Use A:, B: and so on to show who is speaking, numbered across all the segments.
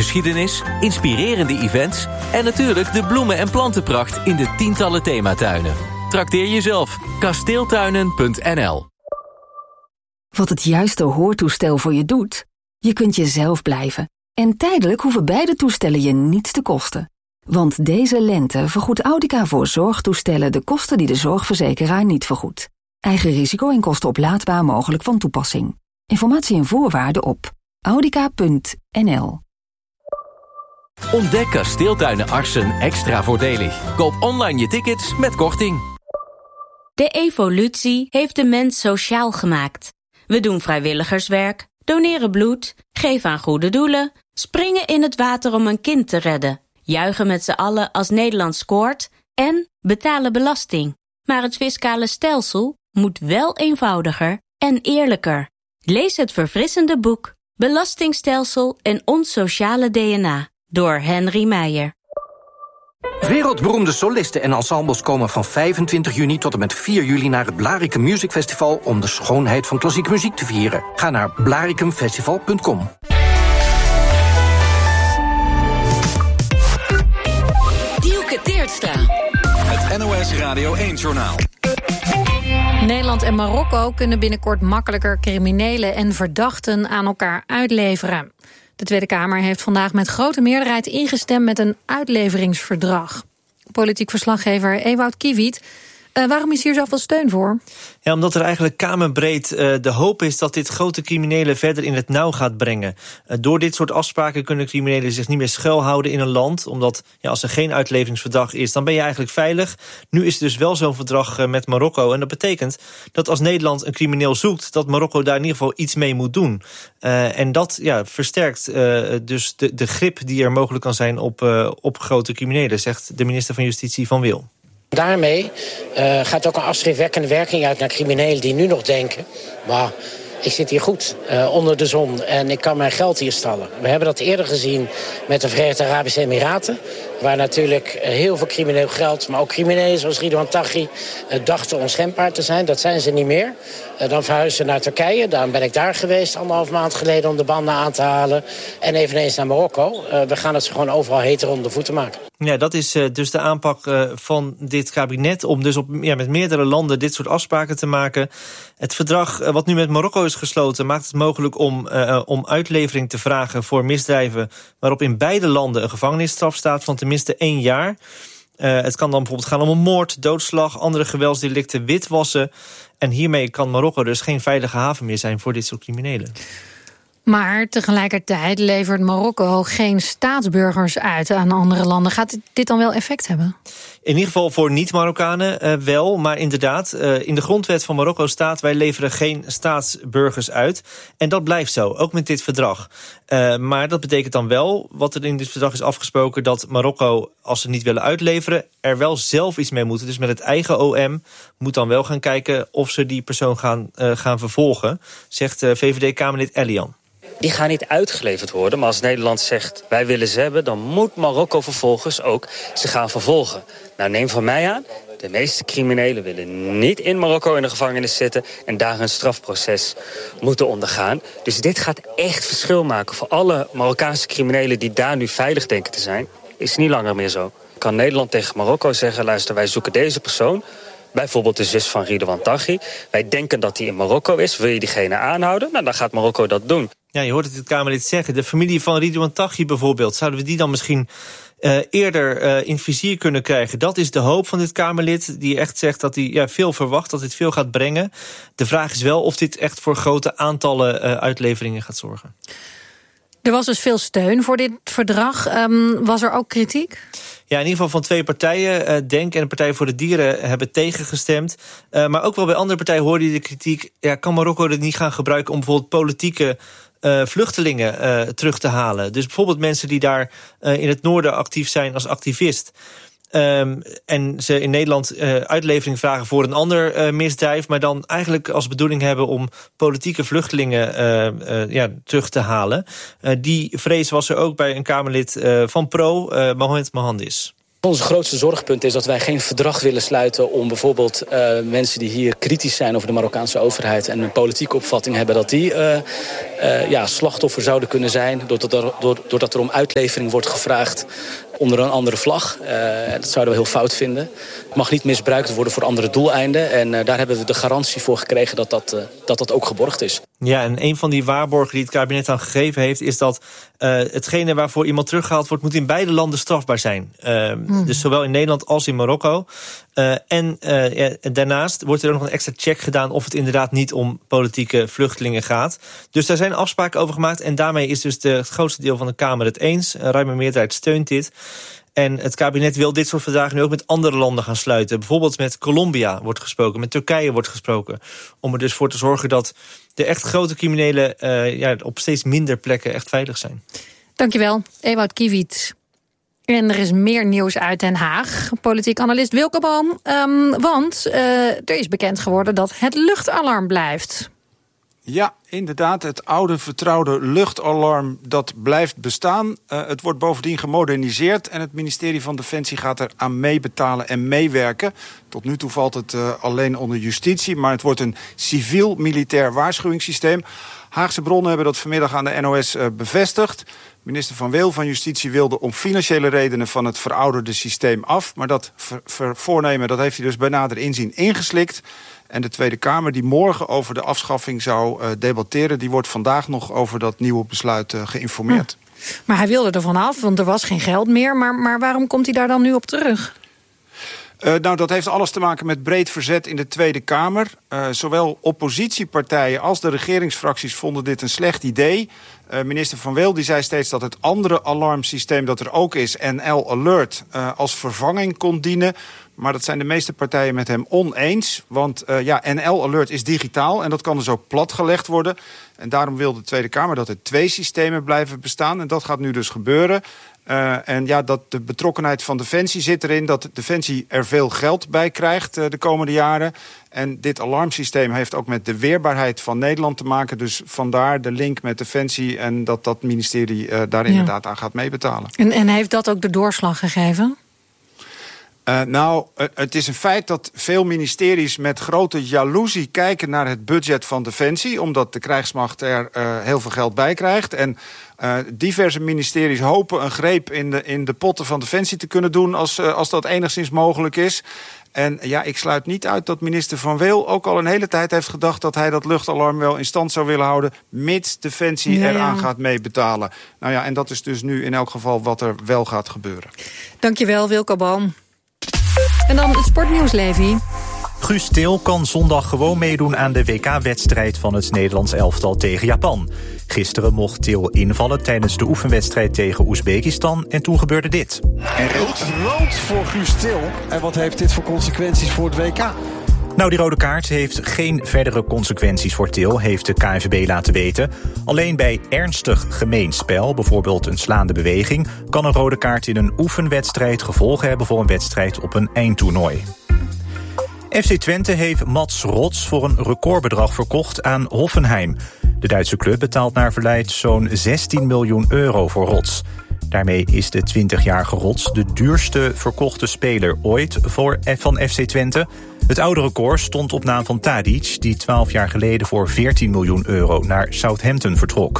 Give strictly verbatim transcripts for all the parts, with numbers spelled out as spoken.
A: geschiedenis, inspirerende events en natuurlijk de bloemen- en plantenpracht in de tientallen thematuinen. Trakteer jezelf. kasteeltuinen punt n l.
B: Wat het juiste hoortoestel voor je doet? Je kunt jezelf blijven. En tijdelijk hoeven beide toestellen je niets te kosten. Want deze lente vergoedt Audica voor zorgtoestellen de kosten die de zorgverzekeraar niet vergoedt. Eigen risico en kosten oplaadbaar mogelijk van toepassing. Informatie en voorwaarden op audica punt n l.
A: Ontdek Kasteeltuinen Arcen extra voordelig. Koop online je tickets met korting.
C: De evolutie heeft de mens sociaal gemaakt. We doen vrijwilligerswerk, doneren bloed, geven aan goede doelen, springen in het water om een kind te redden, juichen met z'n allen als Nederland scoort en betalen belasting. Maar het fiscale stelsel moet wel eenvoudiger en eerlijker. Lees het verfrissende boek Belastingstelsel en ons sociale D N A door Henry Meijer.
D: Wereldberoemde solisten en ensembles komen van vijfentwintig juni tot en met vier juli naar het Blaricum Music Festival om de schoonheid van klassieke muziek te vieren. Ga naar blaricum festival punt com.
E: Dielke Teertstra.
F: Het N O S Radio één-journaal.
G: Nederland en Marokko kunnen binnenkort makkelijker criminelen en verdachten aan elkaar uitleveren. De Tweede Kamer heeft vandaag met grote meerderheid ingestemd met een uitleveringsverdrag. Politiek verslaggever Ewout Kiewiet, uh, waarom is hier zoveel steun voor?
H: Ja, omdat er eigenlijk kamerbreed uh, de hoop is dat dit grote criminelen verder in het nauw gaat brengen. Uh, door dit soort afspraken kunnen criminelen zich niet meer schuilhouden in een land. Omdat ja, als er geen uitleveringsverdrag is, dan ben je eigenlijk veilig. Nu is er dus wel zo'n verdrag uh, met Marokko. En dat betekent dat als Nederland een crimineel zoekt, dat Marokko daar in ieder geval iets mee moet doen. Uh, en dat ja, versterkt uh, dus de, de grip die er mogelijk kan zijn op, uh, op grote criminelen, zegt de minister van Justitie Van Wil.
I: Daarmee uh, gaat ook een afschrikwekkende werking uit naar criminelen die nu nog denken, maar ik zit hier goed uh, onder de zon en ik kan mijn geld hier stallen. We hebben dat eerder gezien met de Verenigde Arabische Emiraten, waar natuurlijk uh, heel veel crimineel geld, maar ook criminelen zoals Ridwan Taghi uh, dachten onschendbaar te zijn. Dat zijn ze niet meer. Uh, dan verhuizen ze naar Turkije. Daarom ben ik daar geweest anderhalf maand geleden om de banden aan te halen. En eveneens naar Marokko. Uh, we gaan het ze gewoon overal heter om de voeten maken.
H: Ja, dat is uh, dus de aanpak uh, van dit kabinet om dus op, ja, met meerdere landen dit soort afspraken te maken. Het verdrag uh, wat nu met Marokko is gesloten maakt het mogelijk om, uh, om uitlevering te vragen voor misdrijven waarop in beide landen een gevangenisstraf staat van tenminste één jaar. Uh, het kan dan bijvoorbeeld gaan om een moord, doodslag, andere geweldsdelicten, witwassen. En hiermee kan Marokko dus geen veilige haven meer zijn voor dit soort criminelen.
G: Maar tegelijkertijd levert Marokko geen staatsburgers uit aan andere landen. Gaat dit dan wel effect hebben?
H: In ieder geval voor niet-Marokkanen uh, wel. Maar inderdaad, uh, in de grondwet van Marokko staat, wij leveren geen staatsburgers uit. En dat blijft zo, ook met dit verdrag. Uh, maar dat betekent dan wel, wat er in dit verdrag is afgesproken, dat Marokko, als ze niet willen uitleveren, er wel zelf iets mee moeten. Dus met het eigen O M moet dan wel gaan kijken of ze die persoon gaan, uh, gaan vervolgen, zegt uh, V V D-Kamerlid Elian.
J: Die gaan niet uitgeleverd worden, maar als Nederland zegt wij willen ze hebben, dan moet Marokko vervolgens ook ze gaan vervolgen. Nou, neem van mij aan, de meeste criminelen willen niet in Marokko in de gevangenis zitten en daar een strafproces moeten ondergaan. Dus dit gaat echt verschil maken voor alle Marokkaanse criminelen die daar nu veilig denken te zijn. Is niet langer meer zo. Kan Nederland tegen Marokko zeggen, luister, wij zoeken deze persoon, bijvoorbeeld de zus van Ridwan Taghi. Wij denken dat hij in Marokko is. Wil je diegene aanhouden? Nou, dan gaat Marokko dat doen.
H: Ja, je hoort het het Kamerlid zeggen. De familie van Ridwan Taghi bijvoorbeeld. Zouden we die dan misschien uh, eerder uh, in vizier kunnen krijgen? Dat is de hoop van dit Kamerlid. Die echt zegt dat hij ja, veel verwacht, dat dit veel gaat brengen. De vraag is wel of dit echt voor grote aantallen uh, uitleveringen gaat zorgen.
G: Er was dus veel steun voor dit verdrag. Um, was er ook kritiek? Ja,
H: in ieder geval van twee partijen. Uh, Denk en de Partij voor de Dieren hebben tegengestemd. Uh, maar ook wel bij andere partijen hoorde je de kritiek. Ja, kan Marokko dit niet gaan gebruiken om bijvoorbeeld politieke Uh, vluchtelingen uh, terug te halen? Dus bijvoorbeeld mensen die daar uh, in het noorden actief zijn als activist. Um, en ze in Nederland uh, uitlevering vragen voor een ander uh, misdrijf, maar dan eigenlijk als bedoeling hebben om politieke vluchtelingen uh, uh, ja, terug te halen. Uh, die vrees was er ook bij een Kamerlid uh, van Pro, uh, Mohamed Mohandis.
K: Onze grootste zorgpunt is dat wij geen verdrag willen sluiten om bijvoorbeeld uh, mensen die hier kritisch zijn over de Marokkaanse overheid en een politieke opvatting hebben, dat die uh, uh, ja, slachtoffer zouden kunnen zijn, doordat er, doordat er om uitlevering wordt gevraagd onder een andere vlag. Uh, dat zouden we heel fout vinden. Het mag niet misbruikt worden voor andere doeleinden. En uh, daar hebben we de garantie voor gekregen dat dat, uh, dat dat ook geborgd is.
H: Ja, en een van die waarborgen die het kabinet dan gegeven heeft, is dat uh, hetgene waarvoor iemand teruggehaald wordt, moet in beide landen strafbaar zijn. Uh, mm. Dus zowel in Nederland als in Marokko. Uh, en uh, ja, daarnaast wordt er ook nog een extra check gedaan of het inderdaad niet om politieke vluchtelingen gaat. Dus daar zijn afspraken over gemaakt en daarmee is dus de, het grootste deel van de Kamer het eens. Een ruime meerderheid steunt dit. En het kabinet wil dit soort verdragen nu ook met andere landen gaan sluiten. Bijvoorbeeld met Colombia wordt gesproken, met Turkije wordt gesproken. Om er dus voor te zorgen dat de echt grote criminelen uh, ja, op steeds minder plekken echt veilig zijn.
G: Dankjewel, Ewout Kiewit. En er is meer nieuws uit Den Haag. Politiek analist Wilco Boom. Um, want uh, er is bekend geworden dat het luchtalarm blijft.
L: Ja, inderdaad. Het oude vertrouwde luchtalarm dat blijft bestaan. Uh, het wordt bovendien gemoderniseerd en het ministerie van Defensie gaat er aan meebetalen en meewerken. Tot nu toe valt het uh, alleen onder justitie, maar het wordt een civiel-militair waarschuwingssysteem. Haagse bronnen hebben dat vanmiddag aan de N O S uh, bevestigd. Minister Van Weel van Justitie wilde om financiële redenen van het verouderde systeem af. Maar dat ver- ver- voornemen dat heeft hij dus bij nader inzien ingeslikt. En de Tweede Kamer die morgen over de afschaffing zou uh, debatteren, die wordt vandaag nog over dat nieuwe besluit uh, geïnformeerd.
G: Hm. Maar hij wilde er vanaf, want er was geen geld meer. Maar, maar waarom komt hij daar dan nu op terug?
L: Uh, nou, dat heeft alles te maken met breed verzet in de Tweede Kamer. Uh, zowel oppositiepartijen als de regeringsfracties vonden dit een slecht idee. Uh, minister Van Weel die zei steeds dat het andere alarmsysteem dat er ook is, N L Alert, uh, als vervanging kon dienen. Maar dat zijn de meeste partijen met hem oneens. Want uh, ja, N L Alert is digitaal en dat kan dus ook platgelegd worden. En daarom wil de Tweede Kamer dat er twee systemen blijven bestaan. En dat gaat nu dus gebeuren. Uh, en ja, dat de betrokkenheid van Defensie zit erin, dat Defensie er veel geld bij krijgt uh, de komende jaren. En dit alarmsysteem heeft ook met de weerbaarheid van Nederland te maken. Dus vandaar de link met Defensie en dat dat ministerie uh, daar inderdaad ja. aan gaat meebetalen.
G: En, en heeft dat ook de doorslag gegeven?
L: Uh, nou, uh, het is een feit dat veel ministeries met grote jaloezie kijken naar het budget van Defensie, omdat de krijgsmacht er uh, heel veel geld bij krijgt. En uh, diverse ministeries hopen een greep in de, in de potten van Defensie te kunnen doen als, uh, als dat enigszins mogelijk is. En ja, ik sluit niet uit dat minister Van Weel ook al een hele tijd heeft gedacht dat hij dat luchtalarm wel in stand zou willen houden, mits Defensie ja, ja. eraan gaat meebetalen. Nou ja, en dat is dus nu in elk geval wat er wel gaat gebeuren.
G: Dankjewel, Wilco Boom. En dan het sportnieuws, Levi.
M: Guus Til kan zondag gewoon meedoen aan de W K-wedstrijd van het Nederlands elftal tegen Japan. Gisteren mocht Til invallen tijdens de oefenwedstrijd tegen Oezbekistan en toen gebeurde dit.
N: En rood, rood voor Guus Til. En wat heeft dit voor consequenties voor het W K?
M: Nou, die rode kaart heeft geen verdere consequenties voor Til, heeft de K N V B laten weten. Alleen bij ernstig gemeen spel, bijvoorbeeld een slaande beweging, kan een rode kaart in een oefenwedstrijd gevolgen hebben voor een wedstrijd op een eindtoernooi. F C Twente heeft Mats Rots voor een recordbedrag verkocht aan Hoffenheim. De Duitse club betaalt naar verluidt zo'n zestien miljoen euro voor Rots. Daarmee is de twintigjarige Rots de duurste verkochte speler ooit voor van F C Twente. Het oude record stond op naam van Tadic, die twaalf jaar geleden voor veertien miljoen euro naar Southampton vertrok.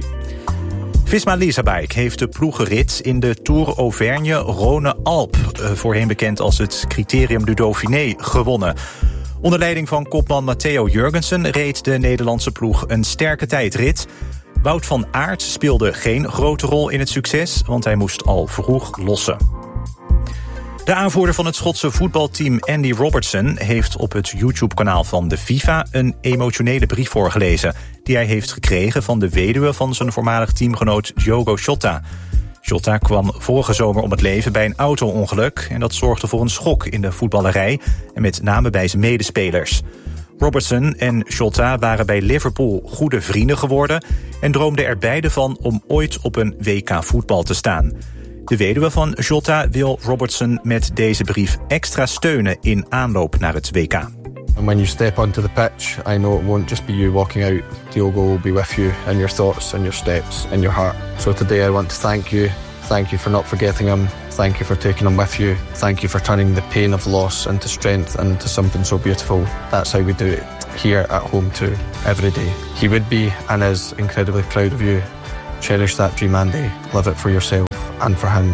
M: Visma Leasebike heeft de ploegenrit in de Tour Auvergne-Rhône-Alpes, voorheen bekend als het Criterium du Dauphiné, gewonnen. Onder leiding van kopman Matteo Jurgensen reed de Nederlandse ploeg een sterke tijdrit. Wout van Aert speelde geen grote rol in het succes, want hij moest al vroeg lossen. De aanvoerder van het Schotse voetbalteam Andy Robertson heeft op het YouTube-kanaal van de FIFA een emotionele brief voorgelezen die hij heeft gekregen van de weduwe van zijn voormalig teamgenoot Diogo Jota. Jota kwam vorige zomer om het leven bij een auto-ongeluk en dat zorgde voor een schok in de voetballerij en met name bij zijn medespelers. Robertson en Jota waren bij Liverpool goede vrienden geworden en droomden er beide van om ooit op een W K voetbal te staan. De weduwe van Jota wil Robertson met deze brief extra steunen in aanloop naar het W K.
O: And when you step onto the pitch, I know it won't just be you walking out. Diogo will be with you in your thoughts and your steps and your heart. So today I want to thank you. Thank you for not forgetting him. Thank you for taking him with you. Thank you for turning the pain of loss into strength and into something so beautiful. That's how we do it. here at home too, every day. He would be and is incredibly proud of you. Cherish that dream, Andy. Live it for yourself and for him.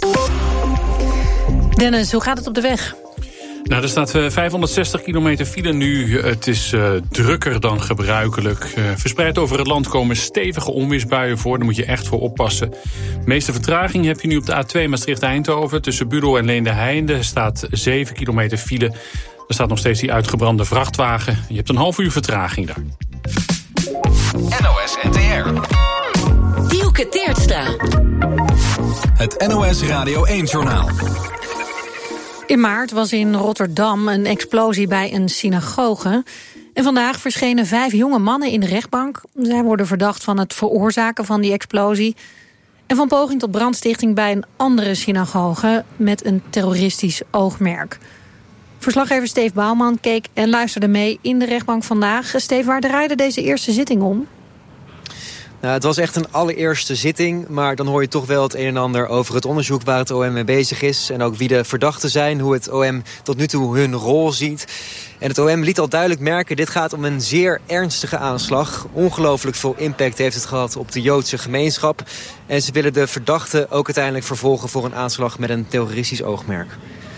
G: Dennis, hoe gaat het op de weg?
P: Nou, er staat uh, vijfhonderdzestig kilometer file nu. Het is uh, drukker dan gebruikelijk. Uh, verspreid over het land komen stevige onweersbuien voor. Daar moet je echt voor oppassen. De meeste vertraging heb je nu op de A twee Maastricht-Eindhoven. Tussen Budel en Leende-Heinde staat zeven kilometer file. Er staat nog steeds die uitgebrande vrachtwagen. Je hebt een half uur vertraging daar.
F: N O S N T R.
E: Dielke Teertstra.
F: Het N O S Radio één-journaal.
G: In maart was in Rotterdam een explosie bij een synagoge. En vandaag verschenen vijf jonge mannen in de rechtbank. Zij worden verdacht van het veroorzaken van die explosie en van poging tot brandstichting bij een andere synagoge met een terroristisch oogmerk. Verslaggever Steve Bouwman keek en luisterde mee in de rechtbank vandaag. Steve, waar draaide deze eerste zitting om?
Q: Nou, het was echt een allereerste zitting, maar dan hoor je toch wel het een en ander over het onderzoek waar het O M mee bezig is. En ook wie de verdachten zijn, hoe het O M tot nu toe hun rol ziet. En het O M liet al duidelijk merken, dit gaat om een zeer ernstige aanslag. Ongelooflijk veel impact heeft het gehad op de Joodse gemeenschap. En ze willen de verdachten ook uiteindelijk vervolgen voor een aanslag met een terroristisch oogmerk.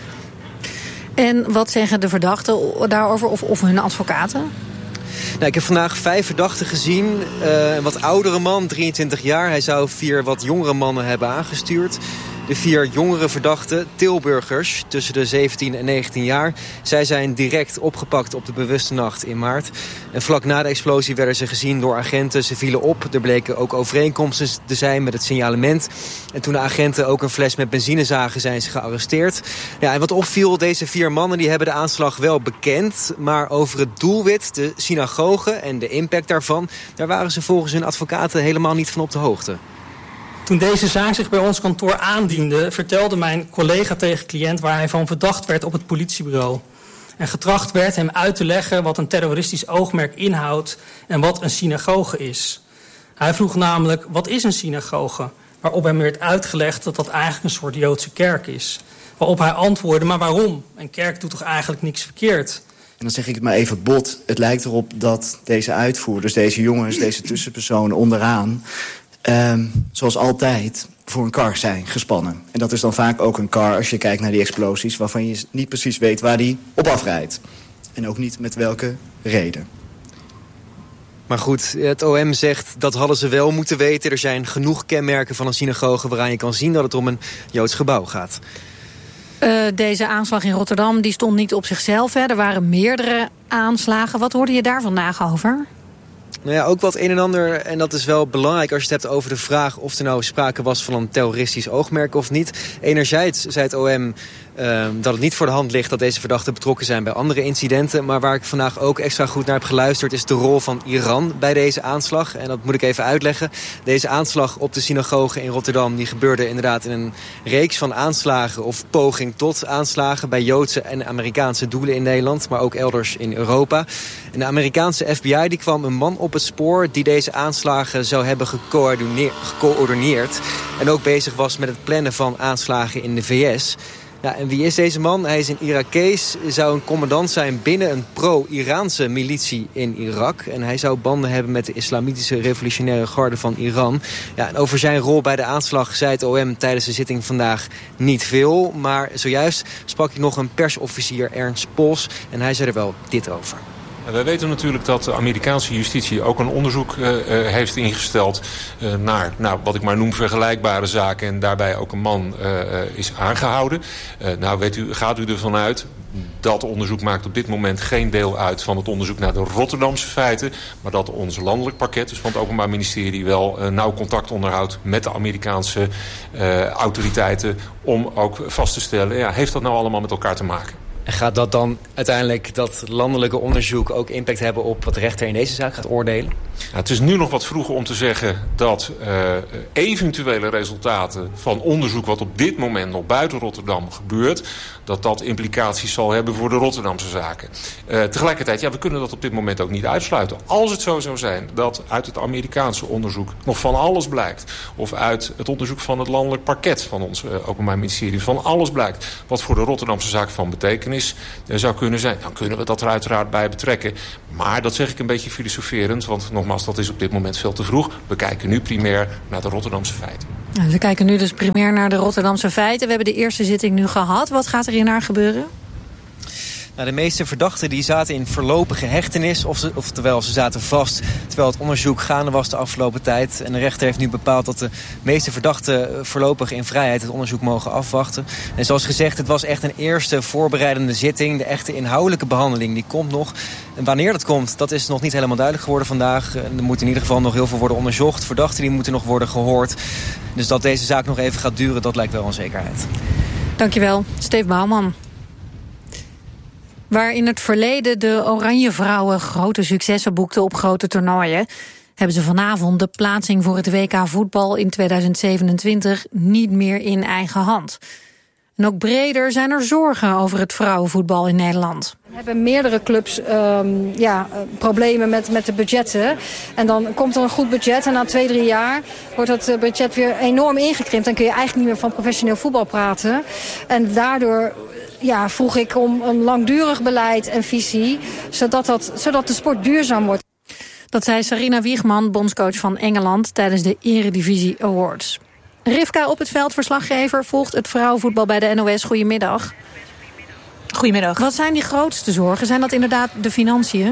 G: En wat zeggen de verdachten daarover, of, of hun advocaten?
Q: Nou, ik heb vandaag vijf verdachten gezien. Uh, een wat oudere man, drieëntwintig jaar. Hij zou vier wat jongere mannen hebben aangestuurd. De vier jongere verdachten, Tilburgers, tussen de zeventien en negentien jaar. Zij zijn direct opgepakt op de bewuste nacht in maart. En vlak na de explosie werden ze gezien door agenten. Ze vielen op. Er bleken ook overeenkomsten te zijn met het signalement. En toen de agenten ook een fles met benzine zagen, zijn ze gearresteerd. Ja, en wat opviel, deze vier mannen die hebben de aanslag wel bekend. Maar over het doelwit, de synagoge en de impact daarvan, daar waren ze volgens hun advocaten helemaal niet van op de hoogte.
R: Toen deze zaak zich bij ons kantoor aandiende, vertelde mijn collega tegen cliënt waar hij van verdacht werd op het politiebureau. En getracht werd hem uit te leggen wat een terroristisch oogmerk inhoudt en wat een synagoge is. Hij vroeg namelijk, wat is een synagoge? Waarop hem werd uitgelegd dat dat eigenlijk een soort Joodse kerk is. Waarop hij antwoordde, maar waarom? Een kerk doet toch eigenlijk niks verkeerd?
S: En dan zeg ik het maar even bot. Het lijkt erop dat deze uitvoerders, deze jongens, deze tussenpersonen onderaan, Um, zoals altijd, voor een kar zijn gespannen. En dat is dan vaak ook een kar, als je kijkt naar die explosies, waarvan je niet precies weet waar die op afrijdt. En ook niet met welke reden.
Q: Maar goed, het O M zegt dat hadden ze wel moeten weten. Er zijn genoeg kenmerken van een synagoge waaraan je kan zien dat het om een Joods gebouw gaat.
G: Uh, deze aanslag in Rotterdam die stond niet op zichzelf. Hè. Er waren meerdere aanslagen. Wat hoorde je daar vandaag over?
Q: Nou ja, ook wat een en ander, en dat is wel belangrijk als je het hebt over de vraag of er nou sprake was van een terroristisch oogmerk of niet. Enerzijds zei het O M uh, dat het niet voor de hand ligt dat deze verdachten betrokken zijn bij andere incidenten. Maar waar ik vandaag ook extra goed naar heb geluisterd is de rol van Iran bij deze aanslag. En dat moet ik even uitleggen. Deze aanslag op de synagoge in Rotterdam die gebeurde inderdaad in een reeks van aanslagen of poging tot aanslagen bij Joodse en Amerikaanse doelen in Nederland, maar ook elders in Europa. En de Amerikaanse F B I die kwam een man op het spoor die deze aanslagen zou hebben gecoördineerd en ook bezig was met het plannen van aanslagen in de V S. Ja, en wie is deze man? Hij is een Irakees, zou een commandant zijn binnen een pro-Iraanse militie in Irak. En hij zou banden hebben met de Islamitische Revolutionaire Garde van Iran. Ja, en over zijn rol bij de aanslag zei het O M tijdens de zitting vandaag niet veel. Maar zojuist sprak ik nog een persofficier, Ernst Pols, en hij zei er wel dit over.
T: Wij weten natuurlijk dat de Amerikaanse justitie ook een onderzoek uh, uh, heeft ingesteld uh, naar, nou, wat ik maar noem, vergelijkbare zaken. En daarbij ook een man uh, uh, is aangehouden. Uh, nou, weet u, gaat u ervan uit, dat onderzoek maakt op dit moment geen deel uit van het onderzoek naar de Rotterdamse feiten. Maar dat ons landelijk parket, dus van het Openbaar Ministerie, wel uh, nauw contact onderhoudt met de Amerikaanse uh, autoriteiten. Om ook vast te stellen, ja, heeft dat nou allemaal met elkaar te maken?
Q: En gaat dat dan uiteindelijk, dat landelijke onderzoek, ook impact hebben op wat de rechter in deze zaak gaat oordelen?
T: Nou, het is nu nog wat vroeg om te zeggen dat uh, eventuele resultaten van onderzoek wat op dit moment nog buiten Rotterdam gebeurt, dat dat implicaties zal hebben voor de Rotterdamse zaken. Uh, tegelijkertijd, ja, we kunnen dat op dit moment ook niet uitsluiten. Als het zo zou zijn dat uit het Amerikaanse onderzoek nog van alles blijkt, of uit het onderzoek van het landelijk parket van ons uh, Openbaar Ministerie van alles blijkt wat voor de Rotterdamse zaak van betekenis mis uh, zou kunnen zijn. Dan kunnen we dat er uiteraard bij betrekken. Maar dat zeg ik een beetje filosoferend, want nogmaals, dat is op dit moment veel te vroeg. We kijken nu primair naar de Rotterdamse feiten.
G: We kijken nu dus primair naar de Rotterdamse feiten. We hebben de eerste zitting nu gehad. Wat gaat er hierna gebeuren?
Q: Nou, de meeste verdachten die zaten in voorlopige hechtenis, of ze, oftewel ze zaten vast terwijl het onderzoek gaande was de afgelopen tijd. En de rechter heeft nu bepaald dat de meeste verdachten voorlopig in vrijheid het onderzoek mogen afwachten. En zoals gezegd, het was echt een eerste voorbereidende zitting. De echte inhoudelijke behandeling die komt nog. En wanneer dat komt, dat is nog niet helemaal duidelijk geworden vandaag. Er moet in ieder geval nog heel veel worden onderzocht. Verdachten die moeten nog worden gehoord. Dus dat deze zaak nog even gaat duren, dat lijkt wel een zekerheid.
G: Dankjewel, Steve Bouwman. Waar in het verleden de Oranje Vrouwen grote successen boekten op grote toernooien, hebben ze vanavond de plaatsing voor het W K voetbal in tweeduizend zevenentwintig niet meer in eigen hand. En ook breder zijn er zorgen over het vrouwenvoetbal in Nederland.
U: We hebben meerdere clubs um, ja, problemen met, met de budgetten. En dan komt er een goed budget en na twee, drie jaar wordt het budget weer enorm ingekrimpt. En kun je eigenlijk niet meer van professioneel voetbal praten. En daardoor ja, vroeg ik om een langdurig beleid en visie, zodat, dat, zodat de sport duurzaam wordt.
G: Dat zei Sarina Wiegman, bondscoach van Engeland, tijdens de Eredivisie Awards. Rivka op het veld, verslaggever, volgt het vrouwenvoetbal bij de N O S. Goedemiddag.
V: Goedemiddag.
G: Wat zijn die grootste zorgen? Zijn dat inderdaad de financiën?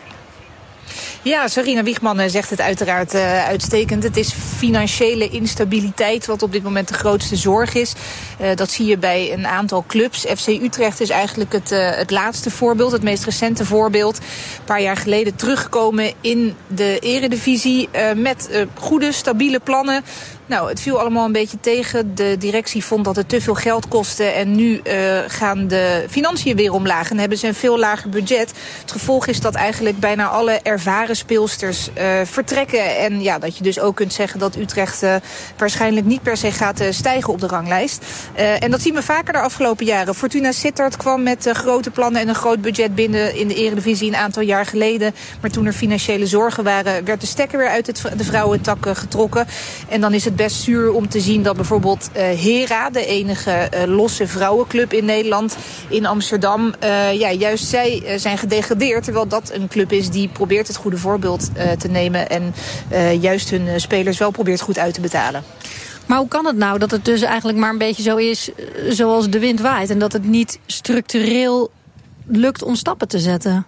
V: Ja, Sarina Wiegman zegt het uiteraard uh, uitstekend. Het is financiële instabiliteit wat op dit moment de grootste zorg is. Uh, dat zie je bij een aantal clubs. F C Utrecht is eigenlijk het, uh, het laatste voorbeeld, het meest recente voorbeeld. Een paar jaar geleden teruggekomen in de Eredivisie uh, met uh, goede, stabiele plannen. Nou, het viel allemaal een beetje tegen. De directie vond dat het te veel geld kostte. En nu uh, gaan de financiën weer omlaag. En hebben ze een veel lager budget. Het gevolg is dat eigenlijk bijna alle ervaren speelsters uh, vertrekken. En ja, dat je dus ook kunt zeggen dat Utrecht uh, waarschijnlijk niet per se gaat uh, stijgen op de ranglijst. Uh, en dat zien we vaker de afgelopen jaren. Fortuna Sittard kwam met uh, grote plannen en een groot budget binnen in de Eredivisie een aantal jaar geleden. Maar toen er financiële zorgen waren, werd de stekker weer uit het, de vrouwentak uh, getrokken. En dan is het best zuur om te zien dat bijvoorbeeld uh, Hera, de enige uh, losse vrouwenclub in Nederland, in Amsterdam, uh, ja, juist zij uh, zijn gedegradeerd. Terwijl dat een club is die probeert het goede voorbeeld uh, te nemen en uh, juist hun uh, spelers wel probeert goed uit te betalen.
G: Maar hoe kan het nou dat het dus eigenlijk maar een beetje zo is uh, zoals de wind waait en dat het niet structureel lukt om stappen te zetten?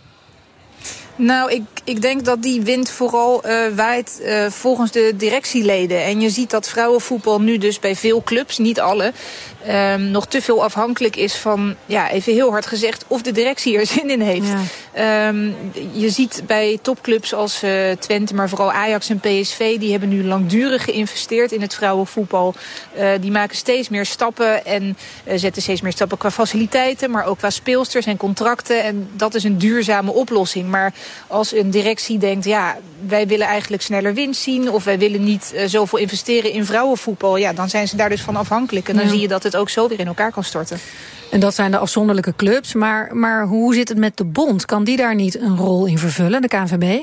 V: Nou, ik, ik denk dat die wind vooral uh, waait uh, volgens de directieleden. En je ziet dat vrouwenvoetbal nu dus bij veel clubs, niet alle, um, nog te veel afhankelijk is van, ja, even heel hard gezegd, of de directie er zin in heeft. Ja. Um, je ziet bij topclubs als uh, Twente, maar vooral Ajax en P S V, die hebben nu langdurig geïnvesteerd in het vrouwenvoetbal. Uh, die maken steeds meer stappen en uh, zetten steeds meer stappen qua faciliteiten, maar ook qua speelsters en contracten. En dat is een duurzame oplossing. Maar als een directie denkt, ja, wij willen eigenlijk sneller winst zien, of wij willen niet uh, zoveel investeren in vrouwenvoetbal, ja, dan zijn ze daar dus van afhankelijk. En dan ja. zie je dat het ook zo weer in elkaar kan storten.
G: En dat zijn de afzonderlijke clubs. Maar, maar hoe zit het met de bond? Kan die daar niet een rol in vervullen, de K N V B?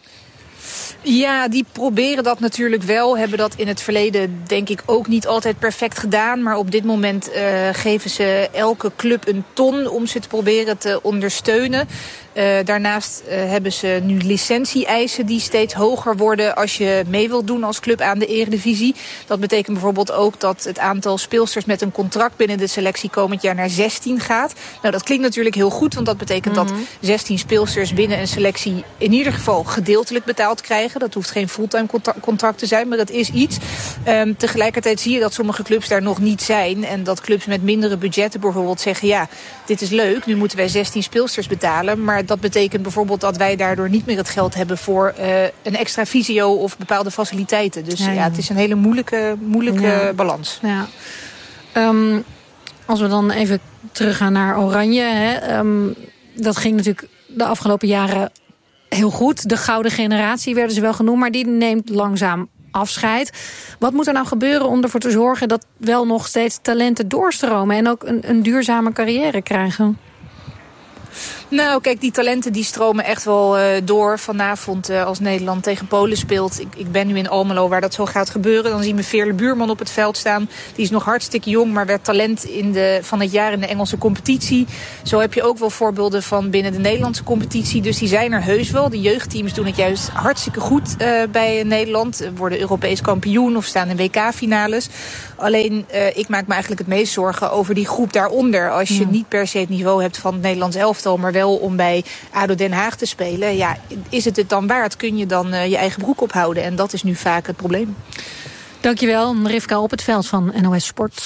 V: Ja, die proberen dat natuurlijk wel. Hebben dat in het verleden denk ik ook niet altijd perfect gedaan. Maar op dit moment uh, geven ze elke club een ton om ze te proberen te ondersteunen. Uh, daarnaast uh, hebben ze nu licentie-eisen die steeds hoger worden als je mee wilt doen als club aan de Eredivisie. Dat betekent bijvoorbeeld ook dat het aantal speelsters met een contract binnen de selectie komend jaar naar zestien gaat. Nou, dat klinkt natuurlijk heel goed, want dat betekent mm-hmm. dat zestien speelsters binnen een selectie in ieder geval gedeeltelijk betaald krijgen. Dat hoeft geen fulltime contract te zijn, maar dat is iets. Um, tegelijkertijd zie je dat sommige clubs daar nog niet zijn. En dat clubs met mindere budgetten bijvoorbeeld zeggen, ja, dit is leuk, nu moeten wij zestien speelsters betalen. Maar dat betekent bijvoorbeeld dat wij daardoor niet meer het geld hebben voor uh, een extra fysio of bepaalde faciliteiten. Dus ja, ja. ja het is een hele moeilijke, moeilijke ja. balans.
G: Ja. Um, als we dan even teruggaan naar Oranje. Hè, um, dat ging natuurlijk de afgelopen jaren heel goed. De gouden generatie werden ze wel genoemd, maar die neemt langzaam afscheid. Wat moet er nou gebeuren om ervoor te zorgen dat wel nog steeds talenten doorstromen en ook een, een duurzame carrière krijgen?
V: Nou, kijk, die talenten die stromen echt wel uh, door. Vanavond uh, als Nederland tegen Polen speelt. Ik, ik ben nu in Almelo waar dat zo gaat gebeuren. Dan zien we Veerle Buurman op het veld staan. Die is nog hartstikke jong, maar werd talent in de, van het jaar in de Engelse competitie. Zo heb je ook wel voorbeelden van binnen de Nederlandse competitie. Dus die zijn er heus wel. De jeugdteams doen het juist hartstikke goed uh, bij Nederland. Worden Europees kampioen of staan in W K-finales. Alleen, uh, ik maak me eigenlijk het meest zorgen over die groep daaronder. Als je ja. niet per se het niveau hebt van het Nederlands elftal, maar wel om bij A D O Den Haag te spelen. Ja, is het het dan waard? Kun je dan uh, je eigen broek ophouden? En dat is nu vaak het probleem.
G: Dankjewel, Rivka op het veld van N O S Sport.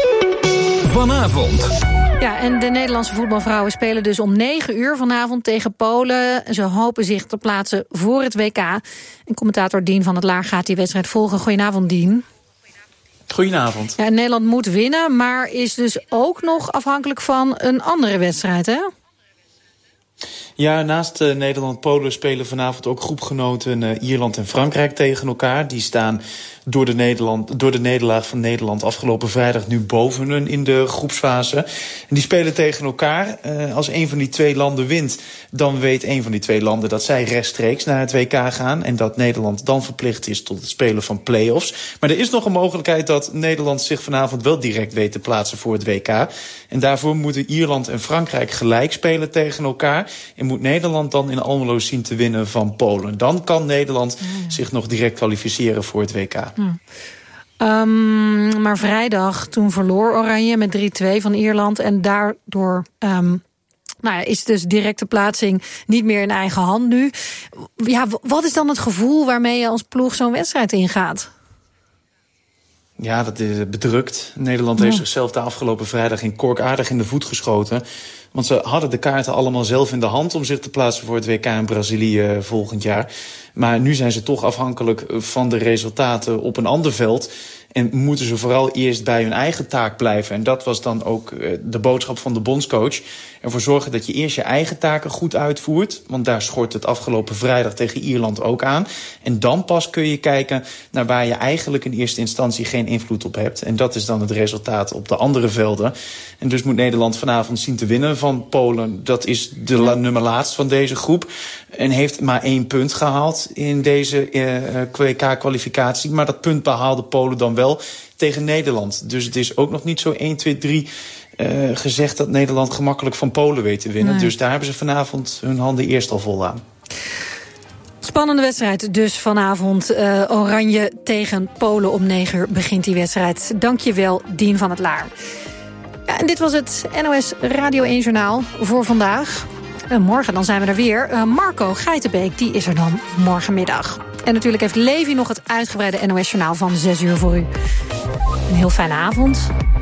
F: Vanavond.
G: Ja, en de Nederlandse voetbalvrouwen spelen dus om negen uur vanavond tegen Polen. Ze hopen zich te plaatsen voor het W K. En commentator Dien van het Laar gaat die wedstrijd volgen. Goedenavond, Dien.
A: Goedenavond.
G: Ja, Nederland moet winnen, maar is dus ook nog afhankelijk van een andere wedstrijd, hè?
A: Ja, naast uh, Nederland-Polen spelen vanavond ook groepgenoten uh, Ierland en Frankrijk tegen elkaar. Die staan door de, Nederland, door de nederlaag van Nederland afgelopen vrijdag nu boven hun in de groepsfase. En die spelen tegen elkaar. Uh, als een van die twee landen wint, dan weet een van die twee landen dat zij rechtstreeks naar het W K gaan. En dat Nederland dan verplicht is tot het spelen van play-offs. Maar er is nog een mogelijkheid dat Nederland zich vanavond wel direct weet te plaatsen voor het W K. En daarvoor moeten Ierland en Frankrijk gelijk spelen tegen elkaar. En moet Nederland dan in Almelo zien te winnen van Polen. Dan kan Nederland mm. zich nog direct kwalificeren voor het W K.
G: Mm. Um, maar vrijdag, toen verloor Oranje met drie twee van Ierland. En daardoor um, nou ja, is dus directe plaatsing niet meer in eigen hand nu. Ja, wat is dan het gevoel waarmee je als ploeg zo'n wedstrijd ingaat?
A: Ja, dat is bedrukt. Nederland heeft ja. zichzelf de afgelopen vrijdag in Cork aardig in de voet geschoten. Want ze hadden de kaarten allemaal zelf in de hand om zich te plaatsen voor het W K in Brazilië volgend jaar. Maar nu zijn ze toch afhankelijk van de resultaten op een ander veld. En moeten ze vooral eerst bij hun eigen taak blijven. En dat was dan ook de boodschap van de bondscoach. Ervoor zorgen dat je eerst je eigen taken goed uitvoert. Want daar schort het afgelopen vrijdag tegen Ierland ook aan. En dan pas kun je kijken naar waar je eigenlijk in eerste instantie geen invloed op hebt. En dat is dan het resultaat op de andere velden. En dus moet Nederland vanavond zien te winnen van Polen. Dat is de la- nummer laatst van deze groep. En heeft maar één punt gehaald in deze uh, W K-kwalificatie. Maar dat punt behaalde Polen dan wel tegen Nederland. Dus het is ook nog niet zo één, twee, drie uh, gezegd dat Nederland gemakkelijk van Polen weet te winnen. Nee. Dus daar hebben ze vanavond hun handen eerst al vol aan.
G: Spannende wedstrijd dus vanavond. Uh, Oranje tegen Polen om negen uur begint die wedstrijd. Dank je wel, Dien van het Laar. Ja, en dit was het N O S Radio één Journaal voor vandaag. En morgen dan zijn we er weer. Uh, Marco Geitenbeek, die is er dan morgenmiddag. En natuurlijk heeft Levi nog het uitgebreide N O S Journaal van zes uur voor u. Een heel fijne avond.